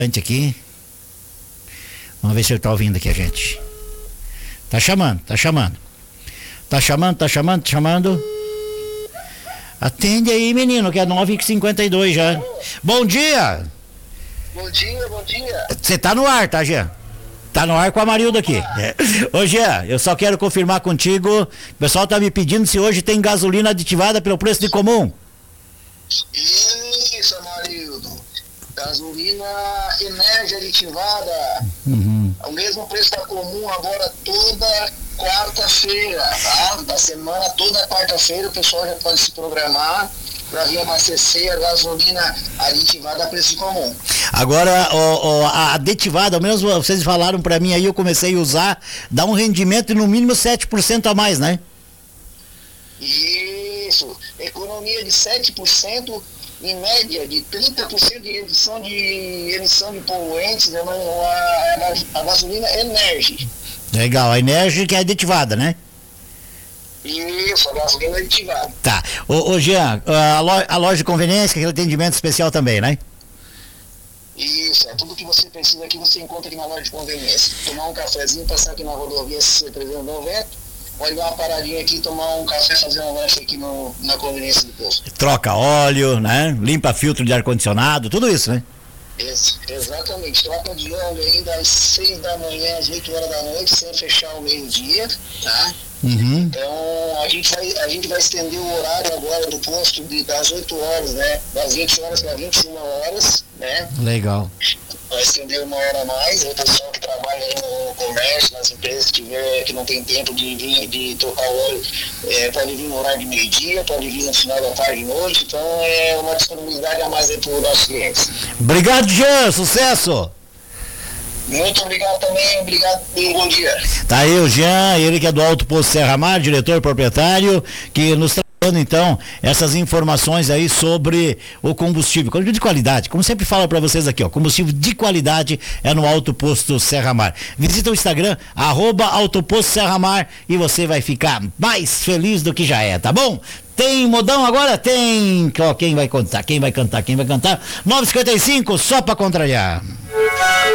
Aqui. Vamos ver se ele tá ouvindo aqui a gente. Tá chamando. Atende aí, menino, que é 9h52 já. Bom dia! Bom dia. Você tá no ar, tá, Jean? Tá no ar com a Marilda aqui. Ô, Jean, eu só quero confirmar contigo. O pessoal tá me pedindo se hoje tem gasolina aditivada pelo preço de comum. Isso, Marildo. Gasolina Energia aditivada. O mesmo preço da comum agora toda quarta-feira, tá? Da semana, toda quarta-feira o pessoal já pode se programar para vir abastecer a gasolina aditivada a preço comum. Agora, a aditivada, ao menos vocês falaram para mim aí, eu comecei a usar, dá um rendimento de no mínimo 7% a mais, né? Isso, economia de 7%, em média de 30% de redução de emissão de poluentes, né, a gasolina Energia. Legal, a Energia que é aditivada, né? Isso, a gasolina aditivada. Tá. Ô Jean, a loja de conveniência, aquele atendimento especial também, né? Isso, é tudo que você precisa aqui, você encontra aqui na loja de conveniência. Tomar um cafezinho, passar aqui na rodovia C390, pode dar uma paradinha aqui, tomar um café, fazer um lanche aqui na conveniência do posto. Troca óleo, né? Limpa filtro de ar-condicionado, tudo isso, né? Exatamente, troca de óleo aí das 6 da manhã às 8 horas da noite, sem fechar o meio-dia, tá? Então a gente vai estender o horário agora do posto das 8 horas, né? Das 20 horas para 21 horas, né? Legal. Vai estender 1 hora a mais. O pessoal que trabalha aí no comércio, nas empresas que não tem tempo de trocar o óleo, pode vir no horário de meio-dia, pode vir no final da tarde e noite. Então é uma disponibilidade a mais aí para os nossos clientes. Obrigado, Jean, sucesso! Muito obrigado também, obrigado e um bom dia. Tá aí o Jean, ele que é do Alto Posto Serra Mar, diretor proprietário, que nos trazendo então essas informações aí sobre o combustível de qualidade, como sempre falo para vocês aqui, ó, combustível de qualidade é no Alto Posto Serra Mar. Visita o Instagram, @Alto Posto Serra Mar, e você vai ficar mais feliz do que já é, tá bom? Tem modão agora? Tem. Ó, quem vai cantar? 9h55, só para contrariar.